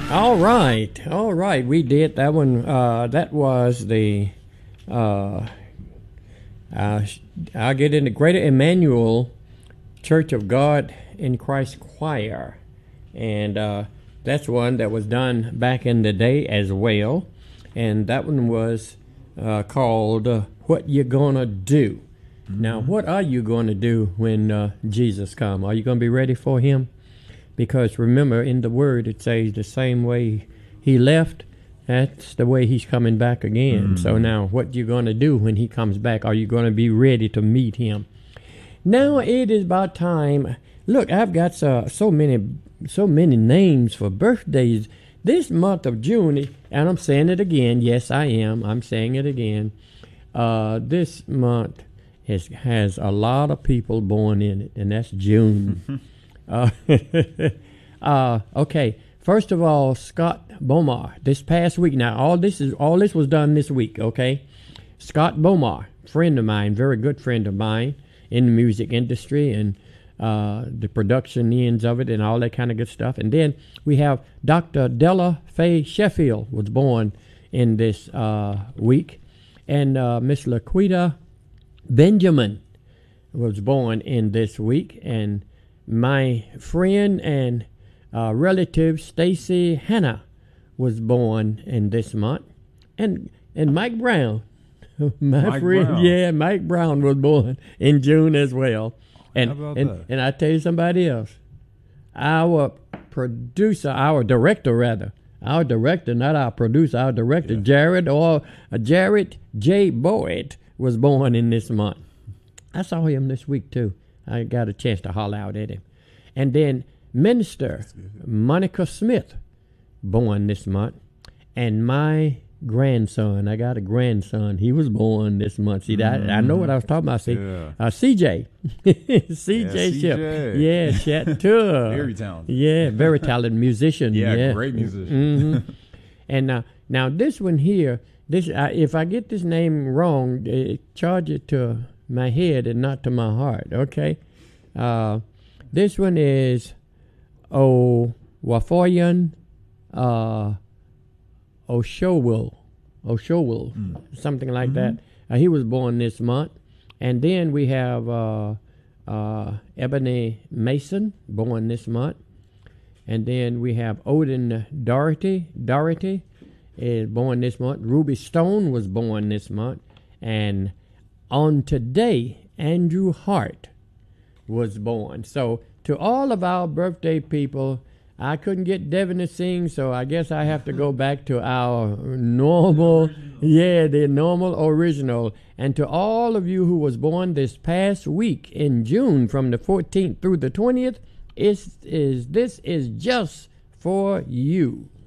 All right, we did that one. That was the I'll get into Greater Emmanuel Church of God in Christ Choir, and that's one that was done back in the day as well, and that one was called "What You Gonna Do." Mm-hmm. Now, what are you going to do when Jesus comes? Are you going to be ready for him? Because remember, in the Word, it says the same way he left, that's the way he's coming back again. Mm. So now, what you going to do when he comes back? Are you going to be ready to meet him? Now it is about time. Look, I've got so many names for birthdays this month of June, and I'm saying it again. Yes, I am. I'm saying it again. This month has a lot of people born in it, and that's June. Okay. First of all, Scott Bomar. This past week. Now, all this was done this week. Okay. Scott Bomar, friend of mine, very good friend of mine in the music industry and the production ends of it and all that kind of good stuff. And then we have Dr. Della Faye Sheffield was born in this week, and Miss Laquita Benjamin was born in this week, and my friend and relative Stacy Hannah was born in this month, and Mike Brown, Mike Brown was born in June as well. And I tell you somebody else, our director, not our producer, our director, yeah. Jared J. Boyd was born in this month. I saw him this week too. I got a chance to holler out at him. And then Minister Monica Smith, born this month. And my grandson, I got a grandson, he was born this month. See, I know what I was talking about. See, yeah. CJ. CJ Shep. Yeah, Chat too. Very talented. Yeah, very talented musician. Yeah, great musician. Mm-hmm. And now this one here, if I get this name wrong, charge it to my head and not to my heart, okay? This one is Wafoyan Oshowwill, something like that. He was born this month. And then we have Ebony Mason, born this month. And then we have Odin Doherty is born this month. Ruby Stone was born this month. And on today, Andrew Hart was born. So to all of our birthday people, I couldn't get Devin to sing, so I guess I have to go back to our normal, the normal original. And to all of you who was born this past week in June from the 14th through the 20th, this is just for you.